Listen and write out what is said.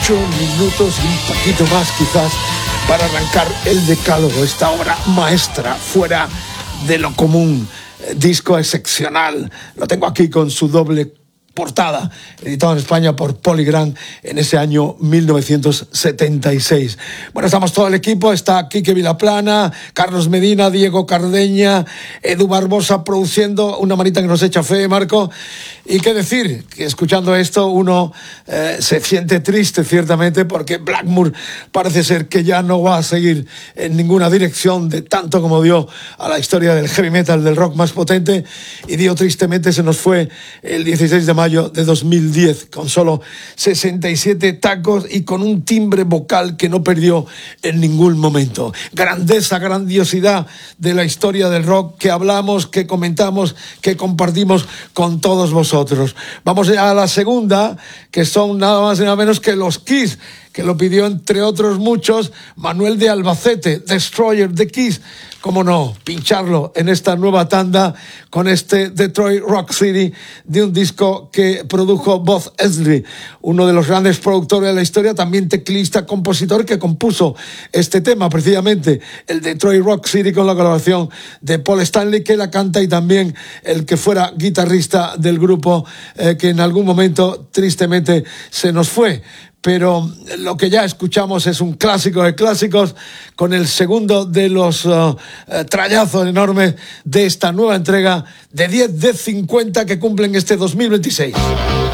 minutos y un poquito más quizás para arrancar el decálogo, esta obra maestra fuera de lo común, disco excepcional. Lo tengo aquí con su doble portada, editado en España por Polygram en ese año 1976. Bueno, estamos todo el equipo, está Quique Vilaplana, Carlos Medina, Diego Cardeña, Edu Barbosa produciendo, una manita que nos echa fe, Marco. Y qué decir, que escuchando esto uno se siente triste ciertamente, porque Blackmore parece ser que ya no va a seguir en ninguna dirección de tanto como dio a la historia del heavy metal, del rock más potente, y dio tristemente, se nos fue el 16 de mayo de 2010, con solo 67 tacos y con un timbre vocal que no perdió en ningún momento. Grandeza, grandiosidad de la historia del rock que hablamos, que comentamos, que compartimos con todos vosotros. Vamos a la segunda, que son nada más y nada menos que los Kiss, que lo pidió entre otros muchos Manuel de Albacete, Destroyer, The Kiss. Cómo no, pincharlo en esta nueva tanda con este Detroit Rock City, de un disco que produjo Buzz Eisley, uno de los grandes productores de la historia, también teclista, compositor, que compuso este tema precisamente, el Detroit Rock City, con la colaboración de Paul Stanley, que la canta, y también el que fuera guitarrista del grupo, que en algún momento tristemente se nos fue. Pero lo que ya escuchamos es un clásico de clásicos, con el segundo de los trallazos enormes de esta nueva entrega de 10 de 50 que cumplen este 2026.